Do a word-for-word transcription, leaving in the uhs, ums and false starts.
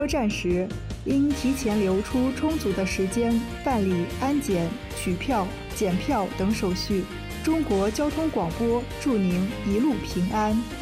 车站时，应提前留出充足的时间办理安检、取票、检票等手续。中国交通广播祝您一路平安。